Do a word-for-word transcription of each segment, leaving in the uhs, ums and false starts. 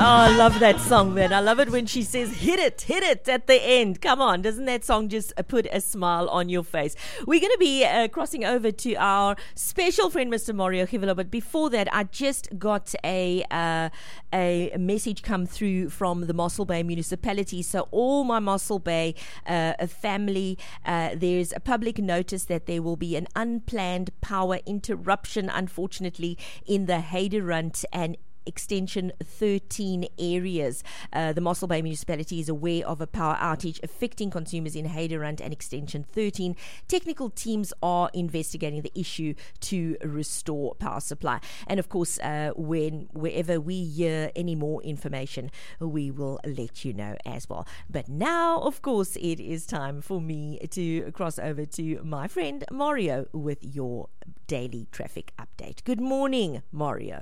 I love that song, man. I love it when she says, hit it, hit it at the end. Come on, doesn't that song just put a smile on your face? We're going to be uh, crossing over to our special friend, Mister Mario Givelo, but before that, I just got a uh, a message come through from the Mossel Bay municipality. So all my Mossel Bay uh, family, uh, there's a public notice that there will be an unplanned power interruption, unfortunately, in the Heiderrand and Extension thirteen areas. Uh, the Mossel Bay municipality is aware of a power outage affecting consumers in Heiderrand and Extension thirteen. Technical teams are investigating the issue to restore power supply. And of course, uh, when wherever we hear any more information, we will let you know as well. But now, of course, it is time for me to cross over to my friend Mario with your daily traffic update. Good morning, Mario.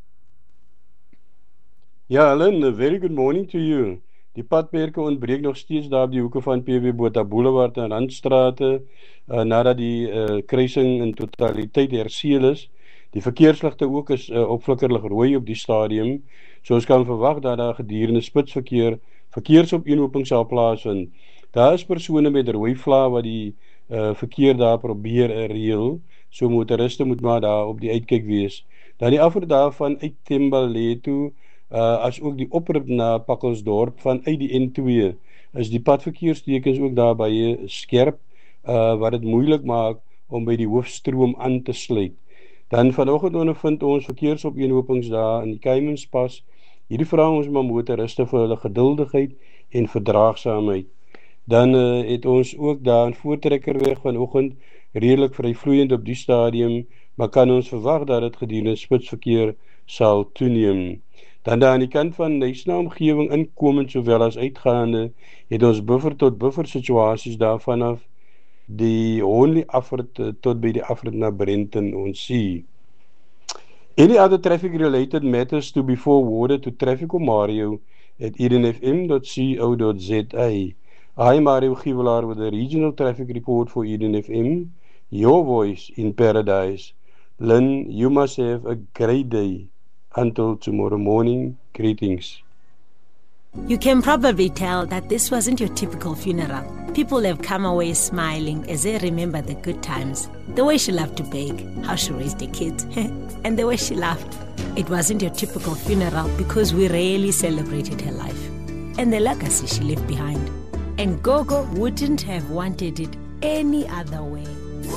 Ja, Alan, a very good morning to you. Die padperke ontbreek nog steeds daar op die hoeke van P W Botha Boulevard en Randstrate, uh, nadat die uh, kruising in totaliteit herseel is. Die verkeersligte ook is uh, op flikkerlig rooi op die stadium, so ons kan verwag dat daar gedurende spitsverkeer verkeersopeenhoping sal plaasvind. Daar is persone met rooi vla wat die uh, verkeer daar probeer uh, reël, so motoriste moet maar daar op die uitkyk wees. Dan die afrit daarvan uit Thembale toe, Uh, as ook die oproep na Pakkelsdorp vanuit die N twee, is die padverkeerstekens ook daar baie skerp, uh, wat het moeilik maak om by die hoofstroom aan te sluit. Dan vanoggend ondervind ons verkeersopeenhopings daar in die Keimerspas. Hierdie vra ons maar motoriste vir hulle geduldigheid en verdraagsaamheid. Dan uh, het ons ook daar in Voortrekkerweg vanoggend redelik vryvloeiend op die stadium, maar kan ons verwag dat het gedurende spitsverkeer sal toeneem. Dan daar aan die kant van Nysna omgewing inkomend sowel as uitgaande, het ons buffer tot buffer situasies daar vanaf die Honley afrit tot by die afrit na Brenton ons sien. Any other traffic related matters to be forwarded to Traffico Mario at eden f m dot co dot z a. I am Mario Givelaar with the regional traffic report for Eden F M, your voice in paradise. Lynn, you must have a great day. Until tomorrow morning, greetings. You can probably tell that this wasn't your typical funeral. People have come away smiling as they remember the good times. The way she loved to bake, how she raised the kids, and the way she laughed. It wasn't your typical funeral because we really celebrated her life and the legacy she left behind. And Gogo wouldn't have wanted it any other way.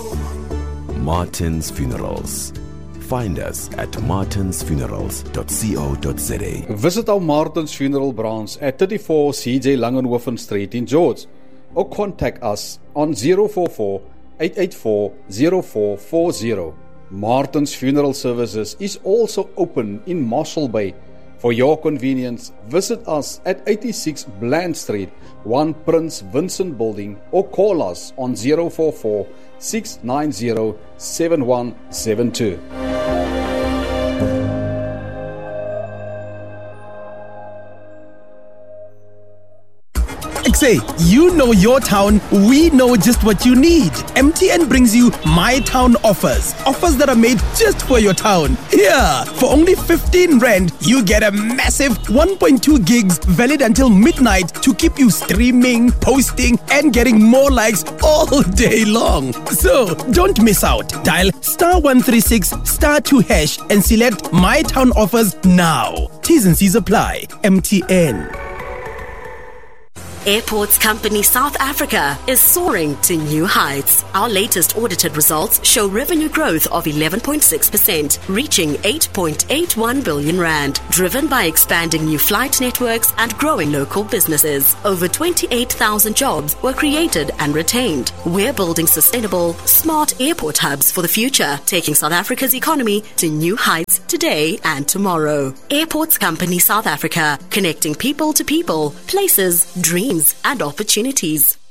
Martin's Funerals. Find us at martins funerals dot co dot z a. Visit our Martins Funeral branch at thirty-four C J Langenhoven Street in George, or contact us on zero four four, eight eight four, zero four four zero. Martins Funeral Services is also open in Mossel Bay. For your convenience, visit us at eighty-six Bland Street, one Prince Vincent Building, or call us on zero four four, six nine zero, seven one seven two. Say, you know your town, we know just what you need. M T N brings you My Town offers. Offers that are made just for your town. Yeah, for only fifteen rand, you get a massive one point two gigs valid until midnight to keep you streaming, posting, and getting more likes all day long. So, don't miss out. Dial star one three six star two hash and select My Town offers now. T's and C's apply. M T N. Airports Company South Africa is soaring to new heights. Our latest audited results show revenue growth of eleven point six percent, reaching eight point eight one billion rand, driven by expanding new flight networks and growing local businesses. Over twenty-eight thousand jobs were created and retained. We're building sustainable, smart airport hubs for the future, taking South Africa's economy to new heights today and tomorrow. Airports Company South Africa, connecting people to people, places, dreams, and opportunities.